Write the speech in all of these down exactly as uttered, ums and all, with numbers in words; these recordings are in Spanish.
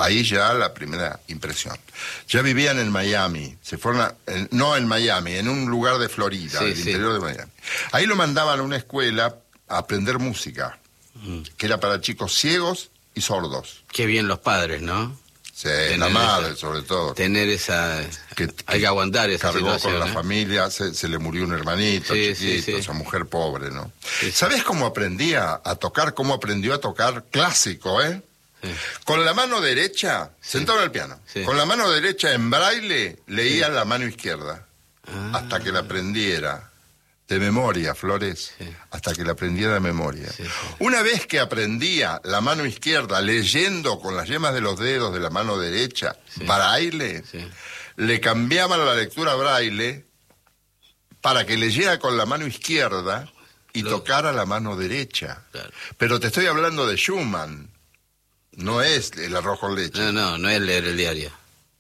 Ahí ya la primera impresión. Ya vivían en Miami, se fueron a, en, no en Miami, en un lugar de Florida, sí, del sí. interior de Miami. Ahí lo mandaban a una escuela a aprender música, mm. que era para chicos ciegos y sordos. Qué bien los padres, ¿no? Sí, la madre, esa, sobre todo. Tener esa... Que, hay que aguantar esa cargó situación. Cargó con ¿eh? la familia, se, se le murió un hermanito sí, chiquito, sí, sí. esa mujer pobre, ¿no? Sí, ¿Sabés sí. cómo aprendía a tocar? ¿Cómo aprendió a tocar clásico, eh? Sí. Con la mano derecha, sí. sentado en el piano, sí. con la mano derecha en braille, leía sí. la mano izquierda, ah. hasta que la aprendiera. De memoria, Flores, sí. hasta que la aprendiera de memoria. Sí, sí. Una vez que aprendía la mano izquierda leyendo con las yemas de los dedos de la mano derecha, sí. braille, sí. le cambiaban la lectura braille para que leyera con la mano izquierda y Lo... tocara la mano derecha. Claro. Pero te estoy hablando de Schumann, no es el arroz con leche. No, no, no es leer el diario.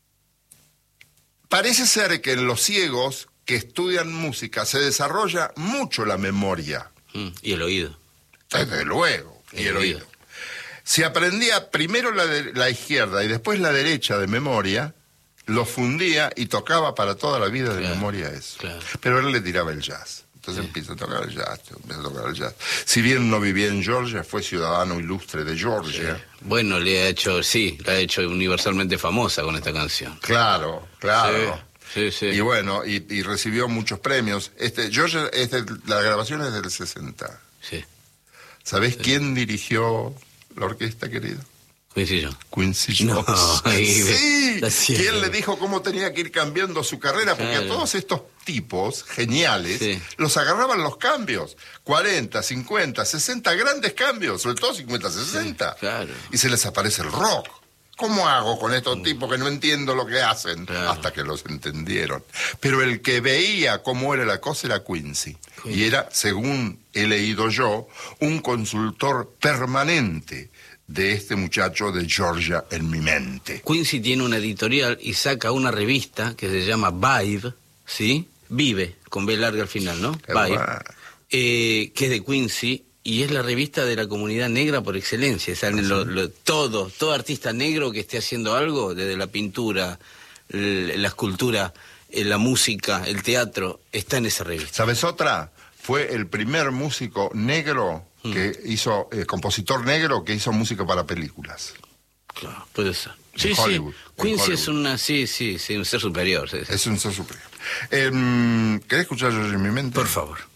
Parece ser que en los ciegos que estudian música se desarrolla mucho la memoria. Mm, y el oído. Desde luego, y el, el oído. oído. Si aprendía primero la, de, la izquierda y después la derecha de memoria, lo fundía y tocaba para toda la vida de claro, memoria eso. Claro. Pero él le tiraba el jazz. Entonces sí. empieza a tocar el jazz, empieza a tocar el jazz. Si bien no vivía en Georgia, fue ciudadano ilustre de Georgia. Sí. Bueno, le ha hecho, sí, la ha hecho universalmente famosa con esta canción. Claro, claro. Sí. Sí, sí. Y bueno, y, y recibió muchos premios. Este, Georgia, este, la grabación es del sesenta. Sí. ¿Sabés sí. quién dirigió la orquesta, querido? Quincy Jones. Quincy Jones. No, sí. ¿Quién le dijo cómo tenía que ir cambiando su carrera? Porque claro. a todos estos tipos geniales sí. los agarraban los cambios. cuarenta, cincuenta, sesenta grandes cambios, sobre todo cincuenta, sesenta. Sí, claro. Y se les aparece el rock. ¿Cómo hago con estos mm. tipos que no entiendo lo que hacen? Claro. Hasta que los entendieron. Pero el que veía cómo era la cosa era Quincy. Sí. Y era, según he leído yo, un consultor permanente de este muchacho de Georgia en mi mente. Quincy tiene una editorial y saca una revista que se llama Vibe, ¿sí? Vive, con B larga al final, ¿no? Qué Vibe, eh, que es de Quincy. Y es la revista de la comunidad negra por excelencia. Salen lo, lo, todo, todo artista negro que esté haciendo algo, desde la pintura, el, la escultura, la música, el teatro, está en esa revista. ¿Sabes otra? Fue el primer músico negro hmm. que hizo, eh, compositor negro que hizo música para películas. Claro, puede ser. Sí, en sí. Hollywood, Quincy Hollywood. es una, sí, sí, sí, un ser superior. Sí, sí. Es un ser superior. Eh, ¿Querés escuchar yo en mi mente? Por favor.